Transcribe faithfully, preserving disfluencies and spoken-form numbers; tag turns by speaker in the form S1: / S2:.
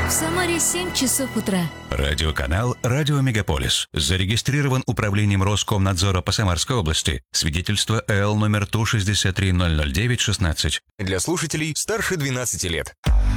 S1: В Самаре семь часов утра.
S2: Радиоканал «Радио Мегаполис». Зарегистрирован управлением Роскомнадзора по Самарской области. Свидетельство эл номер Ту шестьдесят три ноль ноль девять шестнадцать.
S3: Для слушателей старше двенадцати лет.